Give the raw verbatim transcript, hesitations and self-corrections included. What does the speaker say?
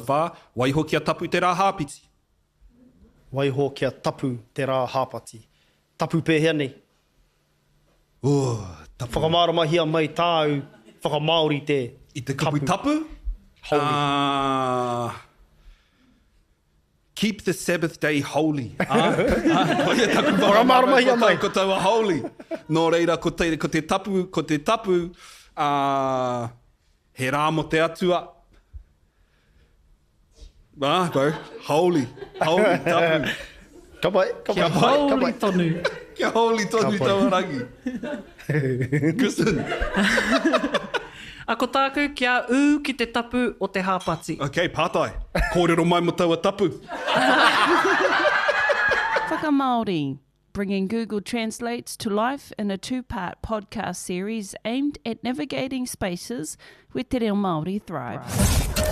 whā, waiho kia tapu te rā hāpiti. Waiho kia tapu te rā hāpati. Tapu pēhea nei. Oh, tapu. Whakamaramahia mai tāu, whakamaori te I te kapu tapu? Holy. Uh, keep the Sabbath day holy. Ah, ah, Whakamaramahia mai. Ko tau a holy. Nō reira, ko te, ko te tapu, ko te tapu, uh, he rā mo te atua. Ah, bro, holy, holy tapu. Ka pai, ka pai, Kia ka pai, ka holy pai. tonu. Kia holy tonu Ka pai. tawarangi. Kristen. A ko tāku kia ū ki te tapu o te hāpati. Okay, pātai. Kōrero mai mo taua tapu. Whakamaori, bringing Google Translates to life in a two-part podcast series aimed at navigating spaces where te reo Māori thrive.